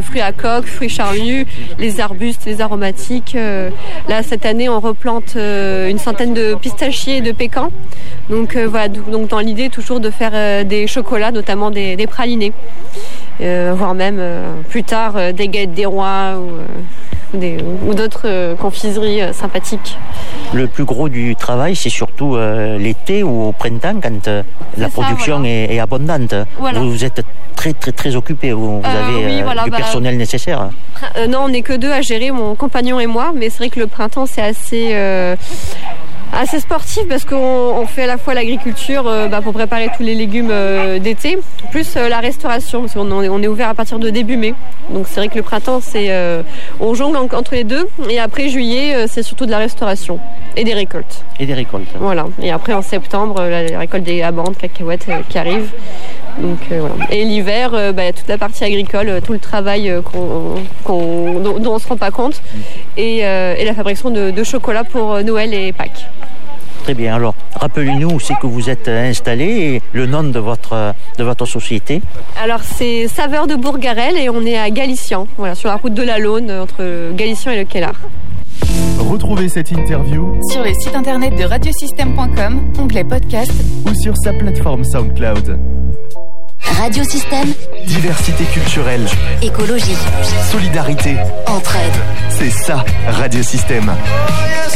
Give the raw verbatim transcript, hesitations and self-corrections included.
fruits à coque, fruits charnus, les arbustes, les aromatiques. Euh, là, cette année, on replante euh, une centaine de pistachiers et de pécans. Donc euh, voilà, donc dans l'idée toujours de faire euh, des chocolats, notamment des, des pralinés, euh, voire même euh, plus tard euh, des gallettes des rois ou, euh, des, ou d'autres euh, confiseries euh, sympathiques. Le plus gros du travail, c'est surtout euh, l'été ou au printemps, quand euh, la ça, production voilà. est, est abondante. Voilà. Vous, vous êtes très très très occupé, vous, vous euh, avez oui, euh, voilà, du bah, personnel nécessaire. Euh, non, on n'est que deux à gérer, mon compagnon et moi, mais c'est vrai que le printemps c'est assez euh, assez sportif parce qu'on on fait à la fois l'agriculture euh, bah, pour préparer tous les légumes euh, d'été, plus euh, la restauration, parce qu'on est, on est ouvert à partir de début mai. Donc c'est vrai que le printemps, c'est euh, on jongle en, entre les deux, et après juillet, euh, c'est surtout de la restauration et des récoltes. Et des récoltes. Voilà. Et après en septembre, euh, la récolte des amandes, cacahuètes euh, qui arrive. Donc, euh, voilà. Et l'hiver, euh, bah, toute la partie agricole, euh, tout le travail euh, qu'on, qu'on, dont, dont on ne se rend pas compte, et, euh, et la fabrication de, de chocolat pour Noël et Pâques. Très bien. Alors, rappelez-nous où c'est que vous êtes installé et le nom de votre, de votre société. Alors, c'est Saveurs de Bourgarel et on est à Galician, voilà, sur la route de la Laune, entre Galician et le Kellar. Retrouvez cette interview sur le site internet de radiosystème point com, onglet podcast, ou sur sa plateforme SoundCloud. Radiosystème. Diversité culturelle. Écologie. Solidarité. Entraide. C'est ça, Radiosystème.